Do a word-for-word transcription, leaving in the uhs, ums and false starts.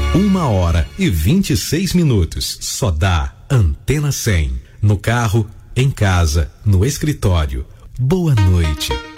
Uma hora e vinte e seis minutos. Só dá Antena cem. No carro, em casa, no escritório. Boa noite.